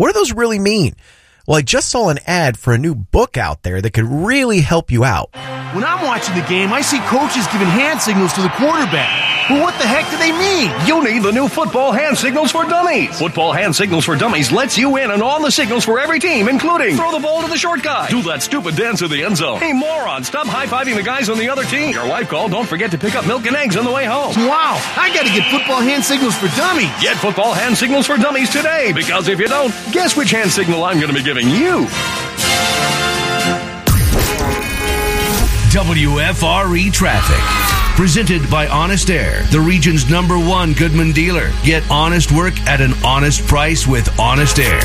What do those really mean? Well, I just saw an ad for a new book out there that could really help you out. When I'm watching the game, I see coaches giving hand signals to the quarterback. Well, what the heck do they mean? You need the new Football Hand Signals for Dummies. Football Hand Signals for Dummies lets you in on all the signals for every team, including throw the ball to the short guy, do that stupid dance in the end zone. Hey, moron, stop high-fiving the guys on the other team. Your wife called, don't forget to pick up milk and eggs on the way home. Wow, I got to get Football Hand Signals for Dummies. Get Football Hand Signals for Dummies today, because if you don't, guess which hand signal I'm going to be giving you. WFRE Traffic. Presented by Honest Air, the region's #1 Goodman dealer. Get honest work at an honest price with Honest Air.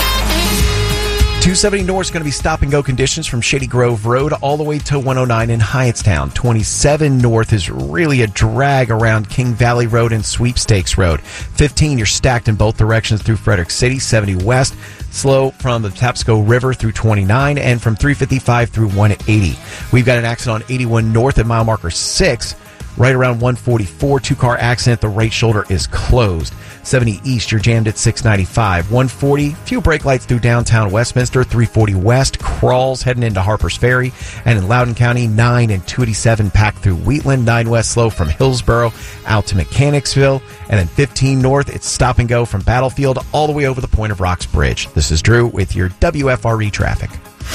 270 North is going to be stop-and-go conditions from Shady Grove Road all the way to 109 in Hyattstown. 27 North is really a drag around King Valley Road and Sweepstakes Road. 15, you're stacked in both directions through Frederick City. 70 West, slow from the Tapsco River through 29 and from 355 through 180. We've got an accident on 81 North at mile marker 6. Right around 144, two-car accident. The right shoulder is closed. 70 East, you're jammed at 695. 140, few brake lights through downtown Westminster. 340 West, crawls heading into Harpers Ferry. And in Loudoun County, 9 and 287 packed through Wheatland. 9 West, slow from Hillsboro out to Mechanicsville. And then 15 North, it's stop and go from Battlefield all the way over the Point of Rocks Bridge. This is Drew with your WFRE traffic.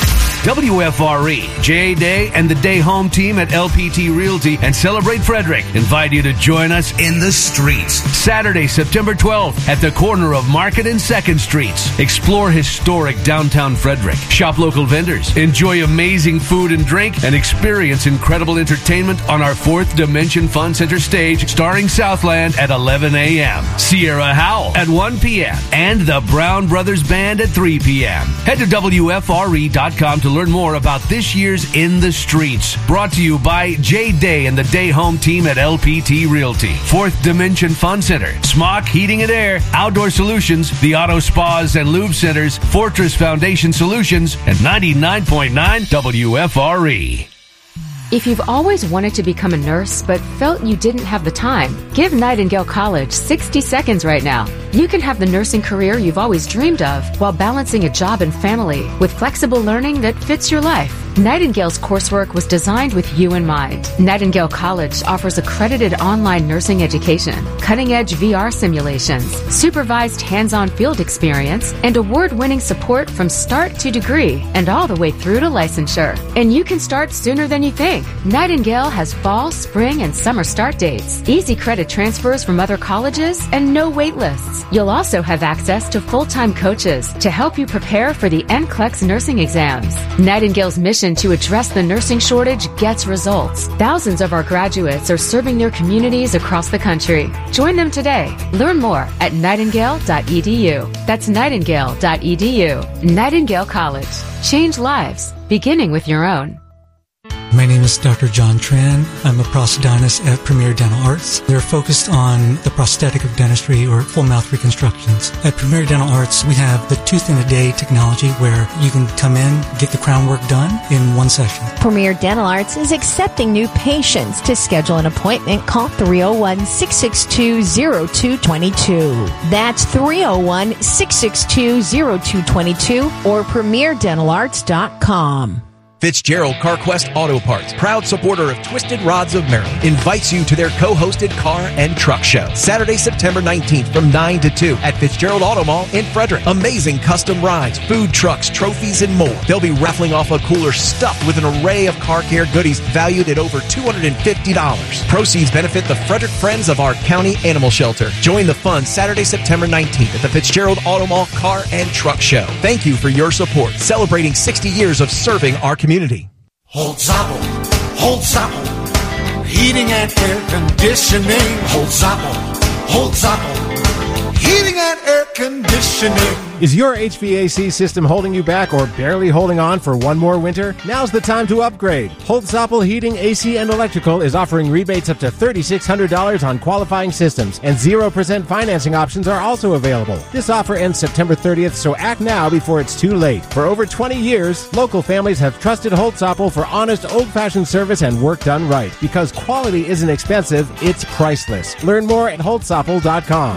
WFRE, Jay Day and the Day Home team at LPT Realty and Celebrate Frederick invite you to join us in the streets. Saturday, September 12th at the corner of Market and 2nd Streets. Explore historic downtown Frederick. Shop local vendors. Enjoy amazing food and drink and experience incredible entertainment on our 4th Dimension Fun Center stage starring Southland at 11 a.m. Sierra Howell at 1 p.m. and the Brown Brothers Band at 3 p.m. Head to WFRE.com to learn more about this year's In the Streets. Brought to you by Jay Day and the Day Home team at LPT Realty. 4th Dimension Fun Center, Smock Heating and Air, Outdoor Solutions, the Auto Spas and Lube Centers, Fortress Foundation Solutions, and 99.9 WFRE. If you've always wanted to become a nurse but felt you didn't have the time, give Nightingale College 60 seconds right now. You can have the nursing career you've always dreamed of while balancing a job and family with flexible learning that fits your life. Nightingale's coursework was designed with you in mind. Nightingale College offers accredited online nursing education, cutting-edge VR simulations, supervised hands-on field experience, and award-winning support from start to degree and all the way through to licensure. And you can start sooner than you think. Nightingale has fall, spring, and summer start dates, easy credit transfers from other colleges, and no wait lists. You'll also have access to full-time coaches to help you prepare for the NCLEX nursing exams. Nightingale's mission to address the nursing shortage gets results. Thousands of our graduates are serving their communities across the country. Join them today. Learn more at nightingale.edu. That's nightingale.edu. Nightingale College. Change lives, beginning with your own. My name is Dr. John Tran. I'm a prosthodontist at Premier Dental Arts. They're focused on the prosthetic of dentistry or full mouth reconstructions. At Premier Dental Arts, we have the tooth in a day technology where you can come in, get the crown work done in one session. Premier Dental Arts is accepting new patients. To schedule an appointment, call 301-662-0222. That's 301-662-0222 or premierdentalarts.com. Fitzgerald CarQuest Auto Parts, proud supporter of Twisted Rods of Maryland, invites you to their co-hosted car and truck show. Saturday, September 19th from 9 to 2 at Fitzgerald Auto Mall in Frederick. Amazing custom rides, food trucks, trophies, and more. They'll be raffling off a cooler stuffed with an array of car care goodies valued at over $250. Proceeds benefit the Frederick Friends of our county animal shelter. Join the fun Saturday, September 19th at the Fitzgerald Auto Mall Car and Truck Show. Thank you for your support, celebrating 60 years of serving our community. Holzapfel, Holzapfel, heating and air conditioning. Holzapfel, Holzapfel, heating and air conditioning. Is your HVAC system holding you back or barely holding on for one more winter? Now's the time to upgrade. Holzapfel Heating, AC, and Electrical is offering rebates up to $3,600 on qualifying systems, and 0% financing options are also available. This offer ends September 30th, so act now before it's too late. For over 20 years, local families have trusted Holzapfel for honest, old-fashioned service and work done right. Because quality isn't expensive, it's priceless. Learn more at holzapfel.com.